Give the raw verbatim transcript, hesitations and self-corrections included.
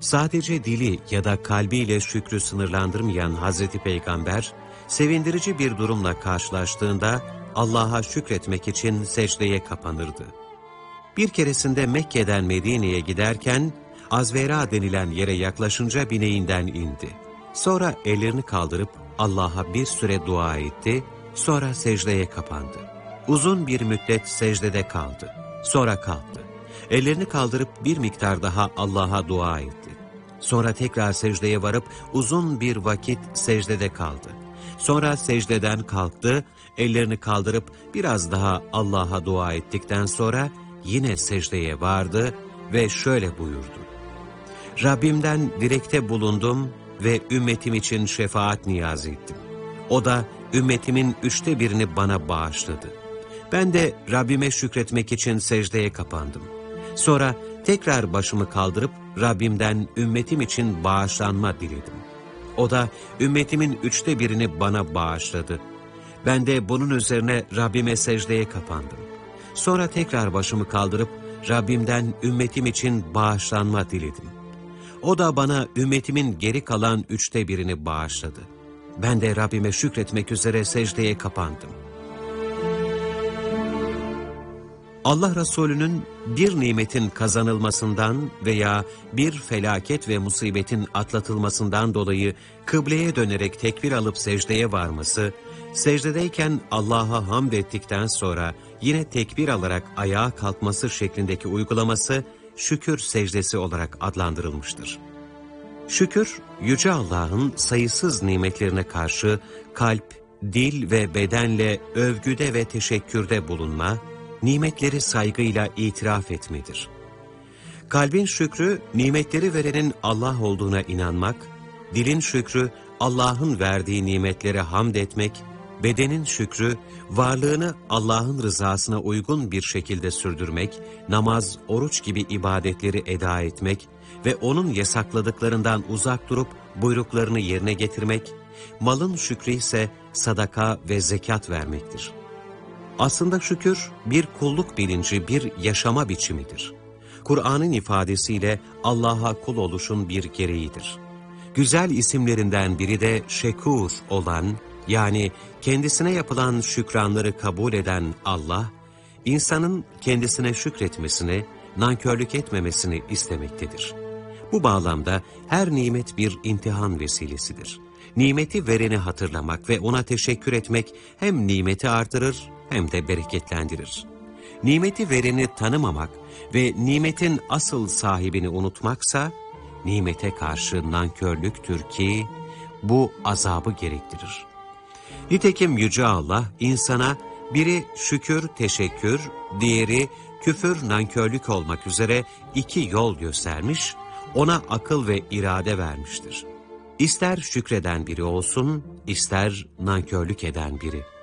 Sadece dili ya da kalbiyle şükrü sınırlandırmayan Hazreti Peygamber, sevindirici bir durumla karşılaştığında Allah'a şükretmek için secdeye kapanırdı. Bir keresinde Mekke'den Medine'ye giderken, Azvera denilen yere yaklaşınca bineğinden indi. Sonra ellerini kaldırıp Allah'a bir süre dua etti, sonra secdeye kapandı. Uzun bir müddet secdede kaldı. Sonra kalktı. Ellerini kaldırıp bir miktar daha Allah'a dua etti. Sonra tekrar secdeye varıp uzun bir vakit secdede kaldı. Sonra secdeden kalktı, ellerini kaldırıp biraz daha Allah'a dua ettikten sonra yine secdeye vardı ve şöyle buyurdu: Rabbimden dilekte bulundum ve ümmetim için şefaat niyaz ettim. O da ümmetimin üçte birini bana bağışladı. Ben de Rabbime şükretmek için secdeye kapandım. Sonra tekrar başımı kaldırıp Rabbimden ümmetim için bağışlanma diledim. O da ümmetimin üçte birini bana bağışladı. Ben de bunun üzerine Rabbime secdeye kapandım. Sonra tekrar başımı kaldırıp Rabbimden ümmetim için bağışlanma diledim. O da bana ümmetimin geri kalan üçte birini bağışladı. Ben de Rabbime şükretmek üzere secdeye kapandım. Allah Resulü'nün bir nimetin kazanılmasından veya bir felaket ve musibetin atlatılmasından dolayı kıbleye dönerek tekbir alıp secdeye varması, secdedeyken Allah'a hamd ettikten sonra yine tekbir alarak ayağa kalkması şeklindeki uygulaması şükür secdesi olarak adlandırılmıştır. Şükür, Yüce Allah'ın sayısız nimetlerine karşı kalp, dil ve bedenle övgüde ve teşekkürde bulunma, nimetleri saygıyla itiraf etmedir. Kalbin şükrü, nimetleri verenin Allah olduğuna inanmak, dilin şükrü, Allah'ın verdiği nimetlere hamd etmek, bedenin şükrü, varlığını Allah'ın rızasına uygun bir şekilde sürdürmek, namaz, oruç gibi ibadetleri eda etmek ve O'nun yasakladıklarından uzak durup buyruklarını yerine getirmek, malın şükrü ise sadaka ve zekat vermektir. Aslında şükür, bir kulluk bilinci, bir yaşama biçimidir. Kur'an'ın ifadesiyle Allah'a kul oluşun bir gereğidir. Güzel isimlerinden biri de Şekur olan, yani kendisine yapılan şükranları kabul eden Allah, insanın kendisine şükretmesini, nankörlük etmemesini istemektedir. Bu bağlamda her nimet bir imtihan vesilesidir. Nimeti vereni hatırlamak ve ona teşekkür etmek hem nimeti artırır hem de bereketlendirir. Nimeti vereni tanımamak ve nimetin asıl sahibini unutmaksa, nimete karşı nankörlüktür ki bu azabı gerektirir. Nitekim Yüce Allah insana biri şükür, teşekkür, diğeri küfür, nankörlük olmak üzere iki yol göstermiş, ona akıl ve irade vermiştir. İster şükreden biri olsun, ister nankörlük eden biri.